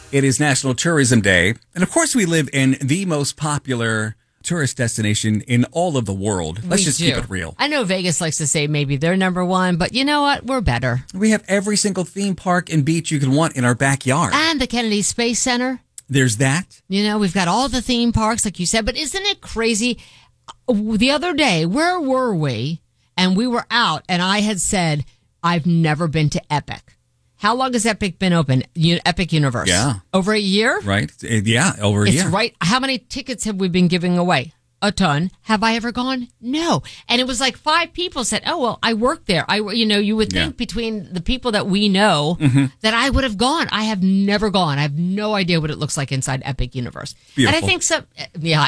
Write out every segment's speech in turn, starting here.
It is National Tourism Day. And of course, we live in the most popular tourist destination in all of the world. Let's just keep it real. I know Vegas likes to say maybe they're number one, but you know what? We're better. We have every single theme park and beach you can want in our backyard. And the Kennedy Space Center. There's that. You know, we've got all the theme parks, like you said. But isn't it crazy? The other day, where were we? And we were out, and I had said, I've never been to Epic. How long has Epic been open? Epic Universe. Yeah. Over a year? Right. Yeah, over a year. It's right. How many tickets have we been giving away? A ton. Have I ever gone? No. And it was like 5 people said, oh, well, I work there. You would think between the people that we know that I would have gone. I have never gone. I have no idea what it looks like inside Epic Universe. Beautiful. And I think so. Yeah,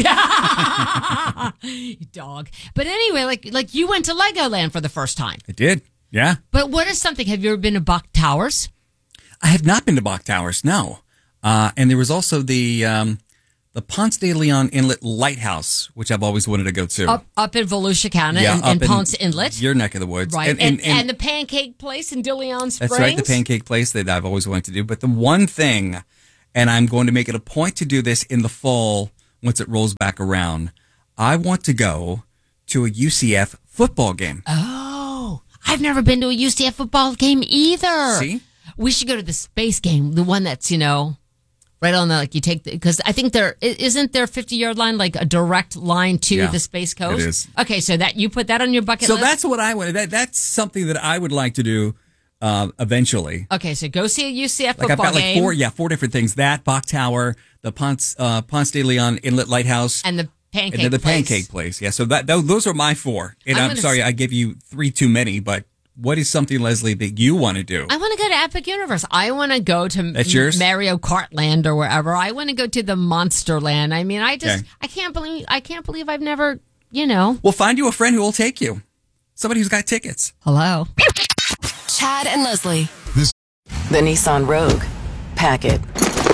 I know. You dog. But anyway, like you went to Legoland for the first time. I did. Yeah. But what is something? Have you ever been to Bach Towers? I have not been to Bach Towers, no. And there was also the Ponce de Leon Inlet Lighthouse, which I've always wanted to go to. Up in Volusia County and Ponce Inlet. Your neck of the woods. Right. And the Pancake Place in De Leon Springs. That's right, the Pancake Place that I've always wanted to do. But the one thing, and I'm going to make it a point to do this in the fall once it rolls back around, I want to go to a UCF football game. Oh. I've never been to a UCF football game either. See? We should go to the space game, the one that's, right on the, like you take, because I think isn't there 50-yard line, like a direct line to the Space Coast? It is. Okay, so you put that on your bucket list? So that's what I want. That's something that I would like to do eventually. Okay, so go see a UCF football game. I've got four different things. That, Bach Tower, the Ponce de Leon Inlet Lighthouse. And the Pancake and then the Place. Pancake Place. Yeah, so those are my 4. And I'm sorry I gave you 3 too many, but what is something, Leslie, that you want to do? I want to go to Epic Universe. I want to go to Mario Kart Land or wherever. I want to go to the Monster Land. I mean, I can't believe I've never, Well, find you a friend who will take you. Somebody who's got tickets. Hello. Chad and Leslie. The Nissan Rogue. Pack it.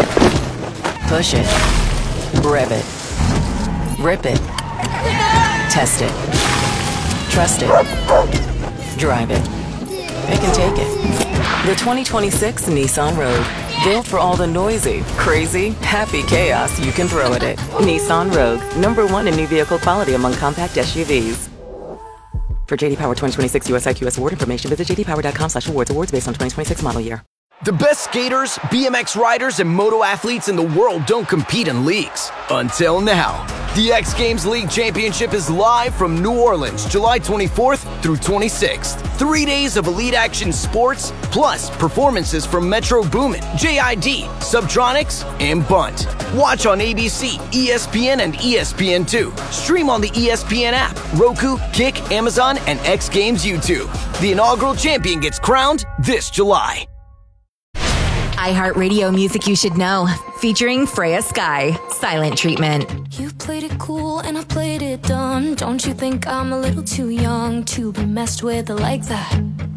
Push it. Rev it. Rip it. Test it. Trust it. Drive it. It can take it. The 2026 Nissan Rogue. Built for all the noisy, crazy, happy chaos you can throw at it. Nissan Rogue. #1 in new vehicle quality among compact SUVs. For JD Power 2026 US IQS award information, visit jdpower.com/awards. Awards based on 2026 model year. The best skaters, BMX riders, and moto athletes in the world don't compete in leagues. Until now. The X Games League Championship is live from New Orleans, July 24th through 26th. 3 days of elite action sports, plus performances from Metro Boomin, JID, Subtronics, and Bunt. Watch on ABC, ESPN, and ESPN2. Stream on the ESPN app, Roku, Kick, Amazon, and X Games YouTube. The inaugural champion gets crowned this July. iHeartRadio music you should know, featuring Freya Sky, Silent Treatment. You played it cool and I played it dumb. Don't you think I'm a little too young to be messed with like that?